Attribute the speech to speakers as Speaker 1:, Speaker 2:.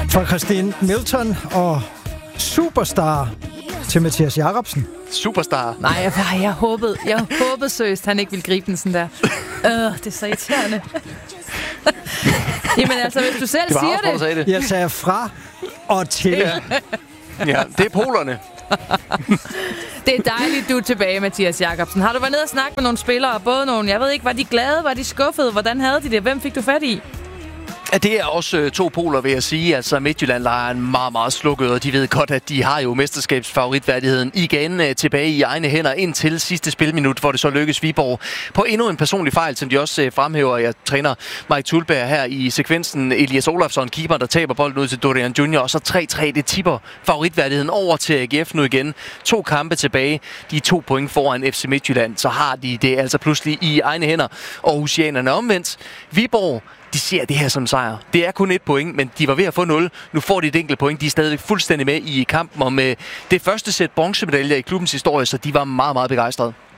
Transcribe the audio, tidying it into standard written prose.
Speaker 1: Fra Christine Milton og Superstar til Mathias Jacobsen.
Speaker 2: Superstar.
Speaker 3: Nej, jeg håbede seriøst, han ikke ville gribe den sådan der. Det er så irriterende. Jamen altså, hvis du selv siger det.
Speaker 1: Jeg sagde fra og til.
Speaker 2: Ja, det er polerne.
Speaker 3: Det er dejligt, du er tilbage, Mathias Jacobsen. Har du været nede og snakket med nogle spillere? Både nogle, jeg ved ikke, var de glade, var de skuffede? Hvordan havde de det? Hvem fik du fat i?
Speaker 2: Ja, det er også to poler, vil jeg sige. Altså Midtjylland-lejren meget, meget slukket, og de ved godt, at de har jo mesterskabsfavoritværdigheden igen tilbage i egne hænder indtil sidste spilminut, hvor det så lykkes Viborg på endnu en personlig fejl, som de også fremhæver. Jeg træner Mike Thulberg her i sekvensen. Elias Olafsson, keeper, der taber bolden ud til Dorian Junior, og så 3-3. Det tipper favoritværdigheden over til AGF nu igen. 2 kampe tilbage. De er 2 point foran FC Midtjylland. Så har de det altså pludselig i egne hænder. Og Aarhusianerne omvendt. Viborg, de ser det her som sejr. Det er kun 1 point, men de var ved at få 0. Nu får de et enkelt point. De er stadigvæk fuldstændig med i kampen om det første sæt bronzemedaljer i klubbens historie, så de var meget, meget begejstrede.